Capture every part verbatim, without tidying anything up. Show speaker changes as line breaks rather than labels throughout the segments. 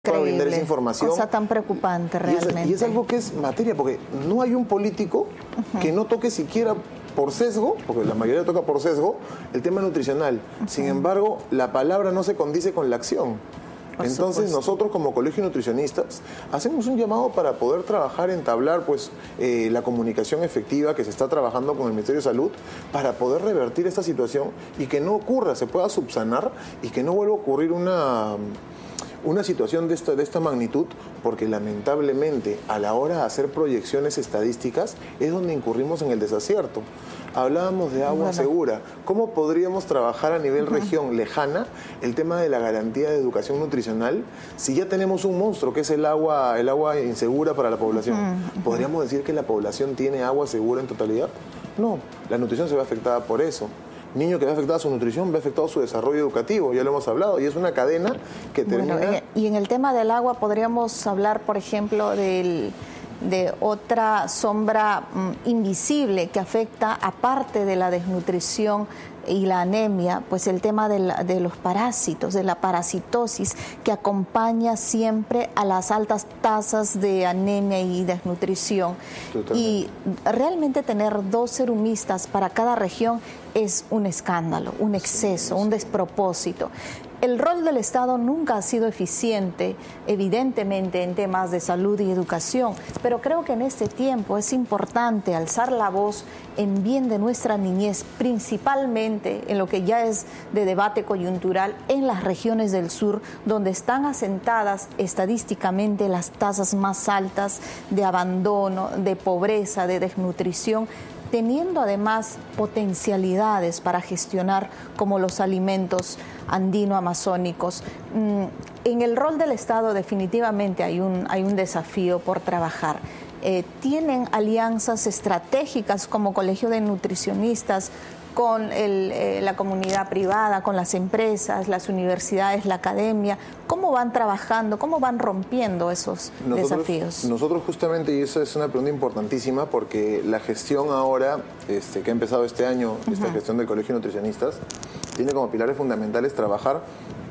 para brindar esa información.
Cosa tan preocupante
y es,
realmente.
y es algo que es materia, porque no hay un político uh-huh. que no toque siquiera por sesgo, porque la mayoría toca por sesgo, el tema nutricional. Uh-huh. Sin embargo, la palabra no se condice con la acción. Por Entonces supuesto. Nosotros como Colegio de Nutricionistas hacemos un llamado para poder trabajar, entablar pues eh, la comunicación efectiva que se está trabajando con el Ministerio de Salud para poder revertir esta situación y que no ocurra, se pueda subsanar y que no vuelva a ocurrir una... una situación de esta, de esta magnitud, porque lamentablemente a la hora de hacer proyecciones estadísticas es donde incurrimos en el desacierto. Hablábamos de agua bueno. segura. ¿Cómo podríamos trabajar a nivel uh-huh. región lejana el tema de la garantía de educación nutricional si ya tenemos un monstruo que es el agua, el agua insegura para la población? Uh-huh. ¿Podríamos decir que la población tiene agua segura en totalidad? No, la nutrición se ve afectada por eso. Niño que ve afectada su nutrición, ve afectado su desarrollo educativo, ya lo hemos hablado, y es una cadena que termina...
Bueno, y en el tema del agua podríamos hablar, por ejemplo, del, de otra sombra um, invisible que afecta, aparte de la desnutrición y la anemia, pues el tema de, la, de los parásitos, de la parasitosis, que acompaña siempre a las altas tasas de anemia y desnutrición. Totalmente. Y realmente tener dos serumistas para cada región es un escándalo, un exceso, un despropósito. El rol del Estado nunca ha sido eficiente, evidentemente, en temas de salud y educación, pero creo que en este tiempo es importante alzar la voz en bien de nuestra niñez, principalmente en lo que ya es de debate coyuntural en las regiones del sur, donde están asentadas estadísticamente las tasas más altas de abandono, de pobreza, de desnutrición, teniendo además potencialidades para gestionar como los alimentos andino-amazónicos. En el rol del Estado definitivamente hay un, hay un desafío por trabajar. Eh, ¿Tienen alianzas estratégicas como Colegio de Nutricionistas con el, eh, la comunidad privada, con las empresas, las universidades, la academia? ¿Cómo van trabajando, cómo van rompiendo esos
nosotros,
desafíos?
Nosotros justamente, y esa es una pregunta importantísima, porque la gestión ahora, este, que ha empezado este año, uh-huh. esta gestión del Colegio de Nutricionistas, tiene como pilares fundamentales trabajar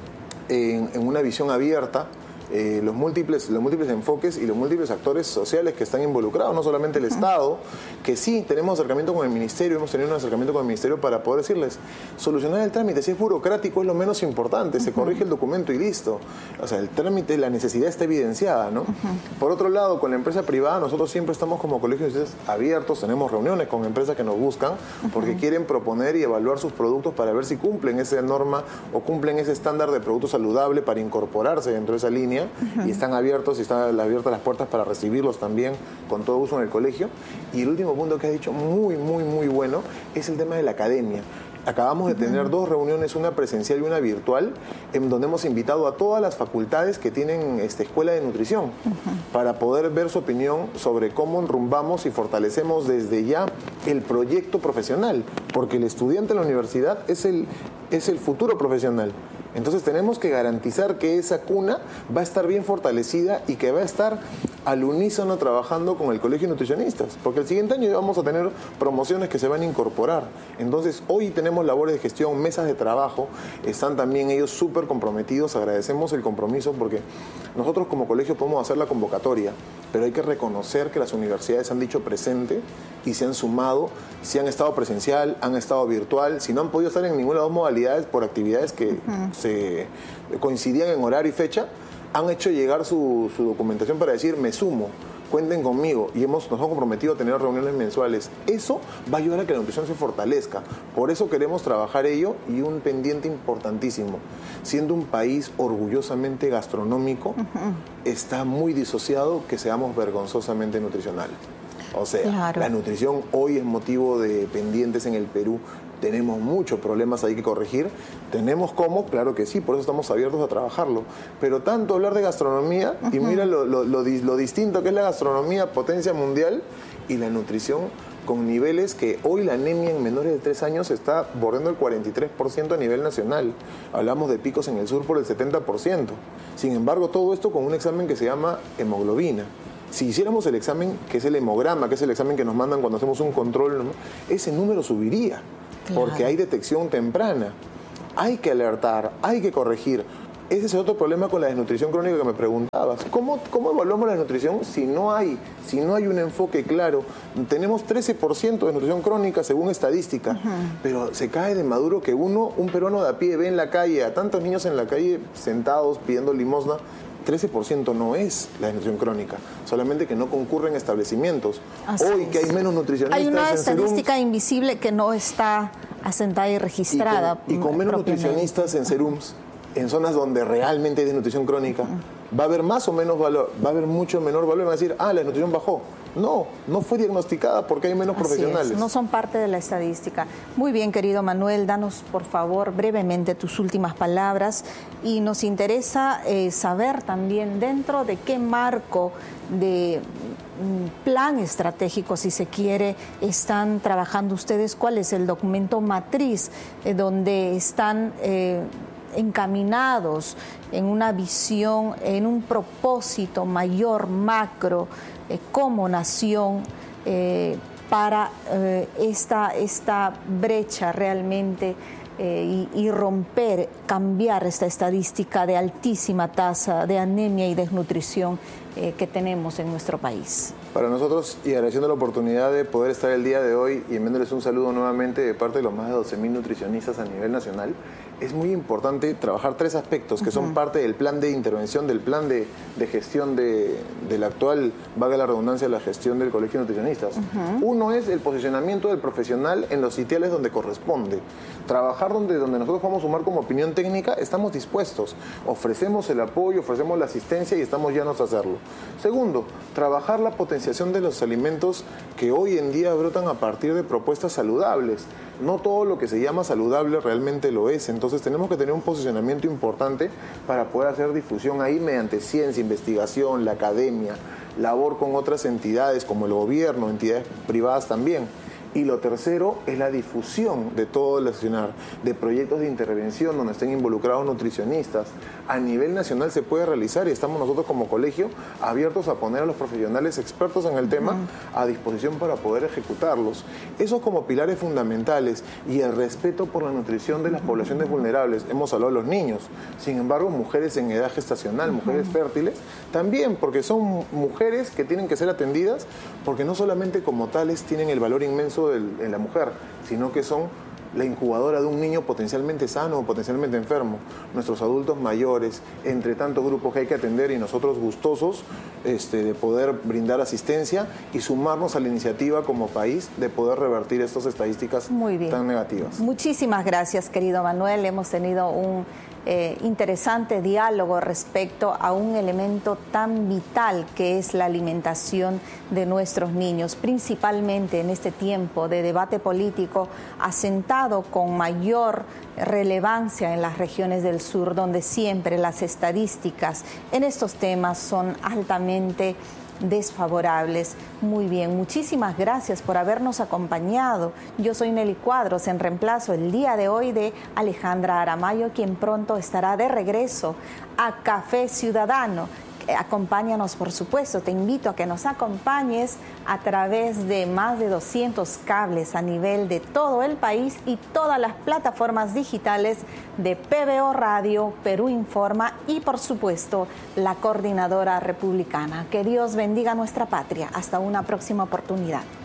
en, en una visión abierta, Eh, los múltiples, los múltiples enfoques y los múltiples actores sociales que están involucrados, no solamente el Estado, que sí tenemos acercamiento con el Ministerio, hemos tenido un acercamiento con el Ministerio para poder decirles, solucionar el trámite, si es burocrático es lo menos importante, se corrige el documento y listo. O sea, el trámite, la necesidad está evidenciada, ¿no? Uh-huh. Por otro lado, con la empresa privada, nosotros siempre estamos como colegios abiertos, tenemos reuniones con empresas que nos buscan porque uh-huh. quieren proponer y evaluar sus productos para ver si cumplen esa norma o cumplen ese estándar de producto saludable para incorporarse dentro de esa línea. Uh-huh. Y están abiertos y están abiertas las puertas para recibirlos también con todo uso en el colegio. Y el último punto que ha dicho muy, muy, muy bueno es el tema de la academia. Acabamos de tener uh-huh. dos reuniones, una presencial y una virtual, en donde hemos invitado a todas las facultades que tienen esta escuela de nutrición uh-huh. para poder ver su opinión sobre cómo enrumbamos y fortalecemos desde ya el proyecto profesional, porque el estudiante en la universidad es el, es el futuro profesional. Entonces tenemos que garantizar que esa cuna va a estar bien fortalecida y que va a estar al unísono trabajando con el Colegio de Nutricionistas, porque el siguiente año vamos a tener promociones que se van a incorporar. Entonces hoy tenemos labores de gestión, mesas de trabajo, están también ellos súper comprometidos, agradecemos el compromiso porque nosotros como colegio podemos hacer la convocatoria, pero hay que reconocer que las universidades han dicho presente y se han sumado, si han estado presencial, han estado virtual, si no han podido estar en ninguna de las dos modalidades por actividades que uh-huh. se coincidían en horario y fecha, han hecho llegar su, su documentación para decir, me sumo, cuenten conmigo, y hemos, nos hemos comprometido a tener reuniones mensuales. Eso va a ayudar a que la nutrición se fortalezca. Por eso queremos trabajar ello, y un pendiente importantísimo. Siendo un país orgullosamente gastronómico, uh-huh. está muy disociado que seamos vergonzosamente nutricionales. O sea, claro. la nutrición hoy es motivo de pendientes en el Perú. Tenemos muchos problemas ahí que corregir. ¿Tenemos cómo? Claro que sí, por eso estamos abiertos a trabajarlo. Pero tanto hablar de gastronomía, uh-huh. y mira lo, lo, lo, lo distinto que es la gastronomía, potencia mundial, y la nutrición con niveles que hoy la anemia en menores de tres años está bordeando el cuarenta y tres por ciento a nivel nacional. Hablamos de picos en el sur por el setenta por ciento. Sin embargo, todo esto con un examen que se llama hemoglobina. Si hiciéramos el examen, que es el hemograma, que es el examen que nos mandan cuando hacemos un control, ¿no? Ese número subiría, claro. porque hay detección temprana. Hay que alertar, hay que corregir. ese es otro problema con la desnutrición crónica que me preguntabas. ¿Cómo, cómo evaluamos la desnutrición si no hay, si no hay un enfoque claro? Tenemos trece por ciento de desnutrición crónica según estadística, uh-huh. pero se cae de maduro que uno, un peruano de a pie, ve en la calle a tantos niños en la calle sentados pidiendo limosna. trece por ciento no es la desnutrición crónica, solamente que no concurren establecimientos. Así Hoy es. que hay menos nutricionistas.
Hay una
en
estadística
serums,
invisible que no está asentada y registrada.
Y con, y con menos nutricionistas en serums, en zonas donde realmente hay desnutrición crónica, uh-huh. va a haber más o menos valor, va a haber mucho menor valor. Van a decir, ah, la desnutrición bajó. No, no fue diagnosticada porque hay menos
Así
profesionales.
Es, no son parte de la estadística. Muy bien, querido Manuel, danos por favor brevemente tus últimas palabras y nos interesa eh, saber también dentro de qué marco de plan estratégico, si se quiere, están trabajando ustedes, cuál es el documento matriz eh, donde están eh, encaminados en una visión, en un propósito mayor, macro, eh, como nación, eh, para eh, esta, esta brecha realmente eh, y, y romper, cambiar esta estadística de altísima tasa de anemia y desnutrición eh, que tenemos en nuestro país.
Para nosotros, y agradeciendo la oportunidad de poder estar el día de hoy y enviándoles un saludo nuevamente de parte de los más de doce mil nutricionistas a nivel nacional, es muy importante trabajar tres aspectos que uh-huh. son parte del plan de intervención, del plan de, de gestión de, de la actual, valga la redundancia, la gestión del Colegio de Nutricionistas. Uh-huh. Uno es el posicionamiento del profesional en los sitiales donde corresponde. Trabajar donde, donde nosotros vamos a sumar como opinión técnica, estamos dispuestos. Ofrecemos el apoyo, ofrecemos la asistencia y estamos llanos a hacerlo. Segundo, trabajar la potenciación de los alimentos que hoy en día brotan a partir de propuestas saludables. No todo lo que se llama saludable realmente lo es, entonces tenemos que tener un posicionamiento importante para poder hacer difusión ahí mediante ciencia, investigación, la academia, labor con otras entidades como el gobierno, entidades privadas también. Y lo tercero es la difusión de todo el accionar, de proyectos de intervención donde estén involucrados nutricionistas. A nivel nacional se puede realizar y estamos nosotros como colegio abiertos a poner a los profesionales expertos en el tema a disposición para poder ejecutarlos. Esos como pilares fundamentales y el respeto por la nutrición de las poblaciones vulnerables. Hemos hablado de los niños, sin embargo mujeres en edad gestacional, mujeres fértiles, también porque son mujeres que tienen que ser atendidas porque no solamente como tales tienen el valor inmenso en la mujer, sino que son la incubadora de un niño potencialmente sano o potencialmente enfermo. Nuestros adultos mayores, entre tantos grupos que hay que atender y nosotros gustosos este, de poder brindar asistencia y sumarnos a la iniciativa como país de poder revertir estas estadísticas
Muy bien.
tan negativas.
Muchísimas gracias, querido Manuel. Hemos tenido un Eh, interesante diálogo respecto a un elemento tan vital que es la alimentación de nuestros niños, principalmente en este tiempo de debate político asentado con mayor relevancia en las regiones del sur, donde siempre las estadísticas en estos temas son altamente desfavorables. Muy bien, muchísimas gracias por habernos acompañado. Yo soy Nelly Cuadros, en reemplazo el día de hoy de Alejandra Aramayo, quien pronto estará de regreso a Café Ciudadano. Acompáñanos, por supuesto, te invito a que nos acompañes a través de más de doscientos cables a nivel de todo el país y todas las plataformas digitales de P B O Radio, Perú Informa y, por supuesto, la Coordinadora Republicana. Que Dios bendiga nuestra patria. Hasta una próxima oportunidad.